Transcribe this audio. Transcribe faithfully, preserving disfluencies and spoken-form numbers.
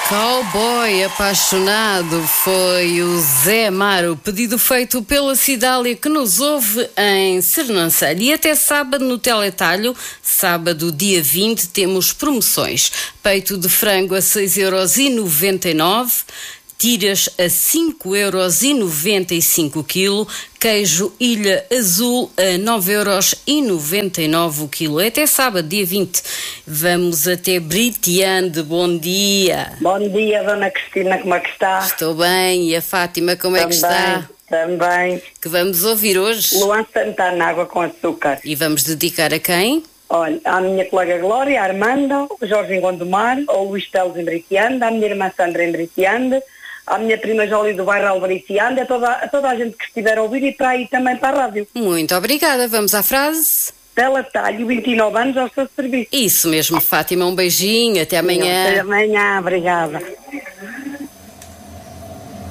Cowboy apaixonado foi o Zé Amaro, pedido feito pela Cidália que nos ouve em Sernancelho. E até sábado no Teletalho, sábado dia vinte, temos promoções. Peito de frango a seis euros e noventa e nove, tiras a cinco euros e noventa e cinco o quilo, queijo Ilha Azul a nove euros e noventa e nove o quilo. É até sábado, dia vinte. Vamos até Britiande. Bom dia. Bom dia, dona Cristina, como é que está? Estou bem. E a Fátima, como também, é que está? Também. Que vamos ouvir hoje? Luan Santana, Água com Açúcar. E vamos dedicar a quem? Olha, à minha colega Glória, a Armanda, o Jorge em Gondomar, ao Luís Teles em Britiande, à minha irmã Sandra em Britiande, à minha prima Jolie do bairro Alvariciande, a toda, a toda a gente que estiver a ouvir e para aí também para a rádio. Muito obrigada. Vamos à frase? Teletalho, vinte e nove anos ao seu serviço. Isso mesmo, Fátima. Um beijinho. Até amanhã. Até amanhã. Obrigada.